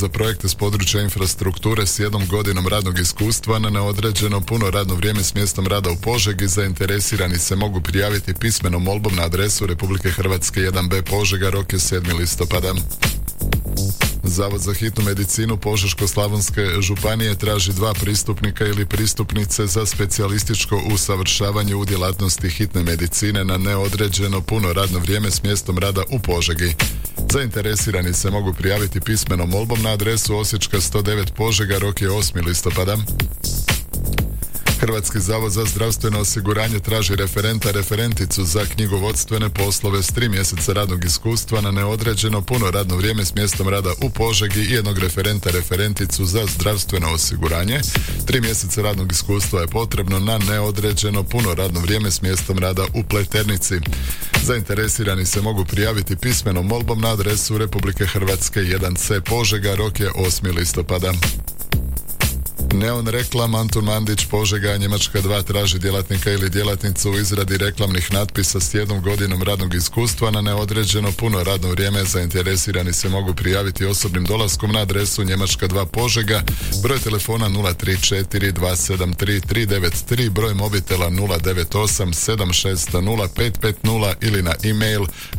za projekte s područja infrastrukture s 1 godinom radnog iskustva na neodređeno puno radno vrijeme s mjestom rada u Požegi. Zainteresirani se mogu prijaviti pismenom molbom na adresu Republike Hrvatske 1B Požega, rok je 7. listopada. Zavod za hitnu medicinu Požeško-slavonske županije traži 2 pristupnika ili pristupnice za specijalističko usavršavanje u djelatnosti hitne medicine na neodređeno puno radno vrijeme s mjestom rada u Požegi. Zainteresirani se mogu prijaviti pismenom molbom na adresu Osječka 109 Požega, rok je 8. listopada. Hrvatski zavod za zdravstveno osiguranje traži referenticu za knjigovodstvene poslove s 3 mjeseca radnog iskustva na neodređeno puno radno vrijeme s mjestom rada u Požegi i jednog referenticu za zdravstveno osiguranje. 3 mjeseca radnog iskustva je potrebno na neodređeno puno radno vrijeme s mjestom rada u Pleternici. Zainteresirani se mogu prijaviti pismenom molbom na adresu Republike Hrvatske 1C Požega, rok je 8. listopada. Neon reklam Antun Mandić Požega, Njemačka 2 traži djelatnika ili djelatnicu u izradi reklamnih natpisa s 1 godinom radnog iskustva na neodređeno puno radno vrijeme. Zainteresirani se mogu prijaviti osobnim dolaskom na adresu Njemačka 2 Požega, broj telefona 034 273 393, broj mobitela 098 760 550 ili na e-mail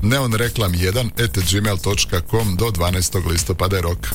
neonreklam1@gmail.com. do 12. listopada je rok.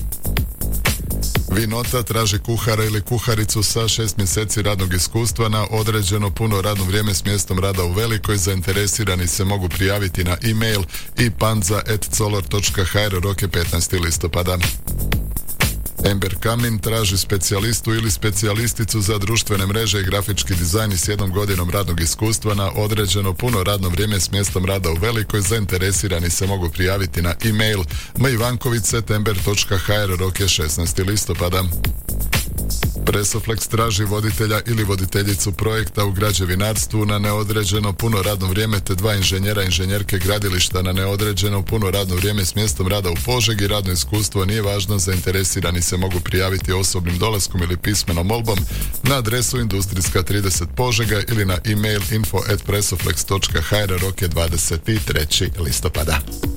Vinota traži kuhara ili kuharicu sa 6 mjeseci radnog iskustva na određeno puno radno vrijeme s mjestom rada u Velikoj. Zainteresirani se mogu prijaviti na e-mail ipanza@color.hr, rok je 15. listopada. Ember Kamin traži specijalistu ili specijalisticu za društvene mreže i grafički dizajn s 1 godinom radnog iskustva na određeno puno radno vrijeme s mjestom rada u Velikoj. Zainteresirani se mogu prijaviti na e-mail maivankovic@ember.hr, rok je 16. listopada. Presoflex traži voditelja ili voditeljicu projekta u građevinarstvu na neodređeno puno radno vrijeme te 2 inženjera i inženjerke gradilišta na neodređeno puno radno vrijeme s mjestom rada u Požegi. Radno iskustvo nije važno. Zainteresirani se mogu prijaviti osobnim dolaskom ili pismenom molbom na adresu Industrijska 30 Požega ili na e-mail info@presoflex.hr, rok je 23. listopada.